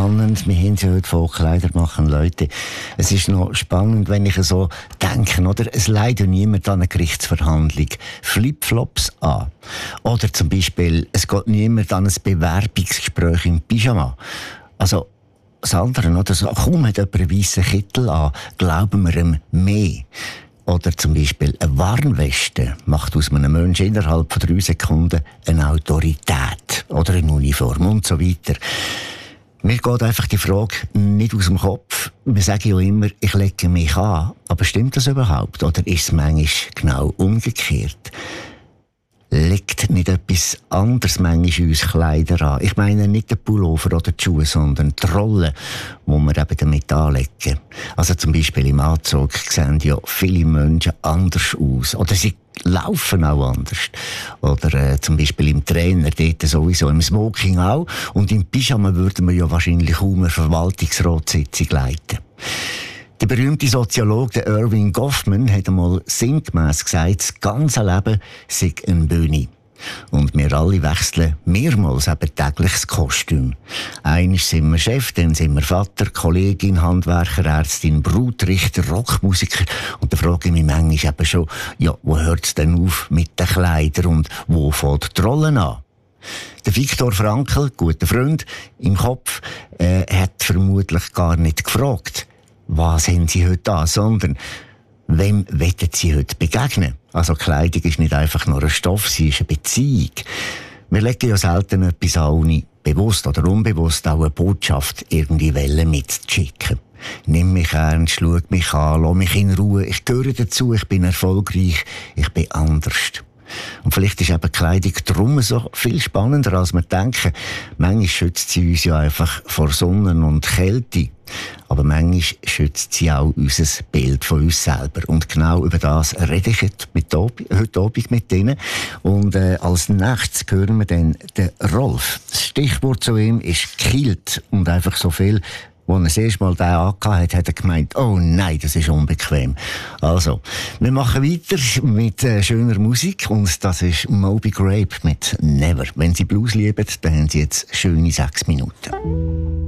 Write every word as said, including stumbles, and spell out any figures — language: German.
spannend. Wir haben ja heute von Kleider machen, Leute. Es ist noch spannend, wenn ich so denke, oder? Es leidet niemand an einer Gerichtsverhandlung Flipflops an. Oder zum Beispiel, es geht niemand an ein Bewerbungsgespräch im Pyjama. Also, das andere, oder? So, kaum hat jemand einen weissen Kittel an, glauben wir ihm mehr. Oder zum Beispiel eine Warnweste macht aus einem Menschen innerhalb von drei Sekunden eine Autorität. Oder eine Uniform und so weiter. Mir geht einfach die Frage nicht aus dem Kopf. Wir sagen ja immer, ich lege mich an. Aber stimmt das überhaupt? Oder ist es manchmal genau umgekehrt? Legt nicht etwas anderes manchmal uns Kleider an? Ich meine nicht den Pullover oder die Schuhe, sondern die Rolle, die wir eben damit anlegen. Also zum Beispiel im Anzug sehen ja viele Menschen anders aus. Oder sie laufen auch anders. Oder äh, zum Beispiel im Trainer, dort sowieso, im Smoking auch. Und im Pyjama würden wir ja wahrscheinlich kaum eine Verwaltungsratssitzung leiten. Der berühmte Soziologe Erving Goffman hat einmal sinngemäss gesagt, das ganze Leben sei eine Bühne. Und wir alle wechseln mehrmals eben täglich das Kostüm. Einmal sind wir Chef, dann sind wir Vater, Kollegin, Handwerker, Ärztin, Brut, Richter, Rockmusiker. Und da frage ich mich manchmal eben schon, ja, wo hört es denn auf mit den Kleidern und wo fängt die Rolle an? Der Viktor Frankl, guter Freund, im Kopf, äh, hat vermutlich gar nicht gefragt, was haben Sie heute an, sondern wem wollen Sie heute begegnen? Also Kleidung ist nicht einfach nur ein Stoff, sie ist eine Beziehung. Wir legen ja selten etwas an, ohne bewusst oder unbewusst auch eine Botschaft irgendwie mitzuschicken. Nimm mich ernst, schau mich an, lass mich in Ruhe, ich gehöre dazu, ich bin erfolgreich, ich bin anders. Und vielleicht ist eben Kleidung drum so viel spannender, als wir denken. Manchmal schützt sie uns ja einfach vor Sonne und Kälte. Aber manchmal schützt sie auch unser Bild von uns selber. Und genau über das rede ich heute, mit Obi, heute Abend mit Ihnen. Und äh, als nächstes hören wir dann den Rolf. Das Stichwort zu ihm ist Kilt. Und einfach so viel. Als er das erste Mal den angehört hat, hat er gemeint, oh nein, das ist unbequem. Also, wir machen weiter mit äh, schöner Musik und das ist Moby Grape mit Never. Wenn Sie Blues lieben, dann haben Sie jetzt schöne sechs Minuten.